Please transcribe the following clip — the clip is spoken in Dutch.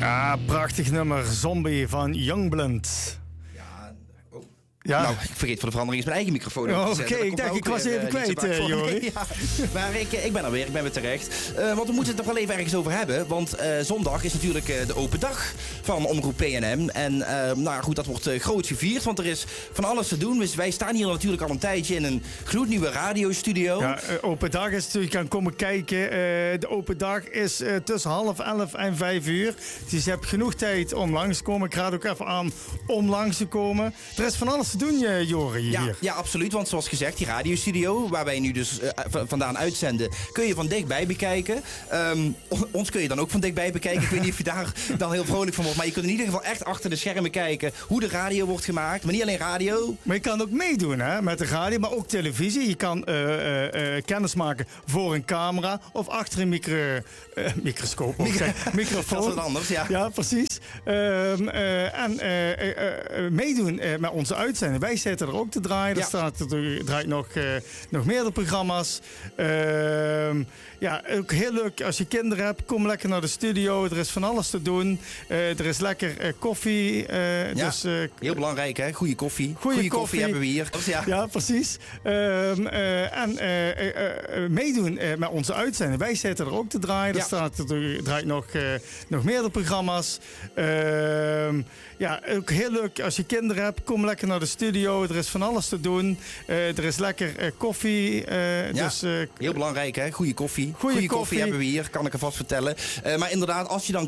Ah, prachtig nummer, Zombie van Youngblood. Ja. Nou, ik vergeet voor de verandering eens mijn eigen microfoon op te zetten. Oké, ik dacht, ik was even kwijt, Jorie. Nee, ja. Maar ik ben er weer, ik ben weer terecht. Want we moeten het nog wel even ergens over hebben. Want zondag is natuurlijk de open dag van Omroep PNM. En nou goed, dat wordt groot gevierd, want er is van alles te doen. Dus wij staan hier natuurlijk al een tijdje in een gloednieuwe radiostudio. Ja, open dag is natuurlijk, je kan komen kijken. De open dag is tussen 10:30 en 5:00. Dus je hebt genoeg tijd om langs te komen. Ik raad ook even aan om langs te komen. Er is van alles te doen, Jorie, hier. Ja, absoluut. Want zoals gezegd, die radiostudio, waar wij nu dus vandaan uitzenden, kun je van dichtbij bekijken. Ons kun je dan ook van dichtbij bekijken. Ik weet niet of je daar dan heel vrolijk van wordt. Maar je kunt in ieder geval echt achter de schermen kijken hoe de radio wordt gemaakt. Maar niet alleen radio. Maar je kan ook meedoen met de radio, maar ook televisie. Je kan kennis maken voor een camera of achter een microscoop. Microfoon. Dat is wat anders, ja. Ja, precies. En meedoen met onze uitzending. Wij zitten er ook te draaien. Er draait nog meerdere programma's. Ja, ook heel leuk als je kinderen hebt. Kom lekker naar de studio. Er is van alles te doen. Er is lekker koffie. Dus, heel belangrijk, hè? Goede koffie. Goede koffie hebben we hier. Ja, precies. En meedoen met onze uitzending. Wij zitten er ook te draaien. Er draait nog meerdere programma's. Ja, ook heel leuk als je kinderen hebt. Kom lekker naar de studio. Er is van alles te doen. Er is lekker koffie. Dus, heel belangrijk, hè? Goede koffie. Goede koffie hebben we hier, kan ik alvast vertellen. Maar inderdaad, als je dan